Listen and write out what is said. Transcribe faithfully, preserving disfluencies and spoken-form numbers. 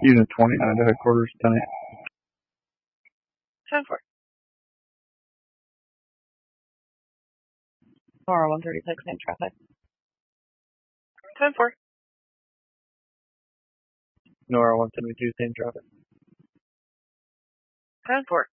Unit twenty-nine to headquarters, ten eight. ten four. Nora one thirty-six, same traffic. ten four. Nora one seventy-two, same traffic. ten four.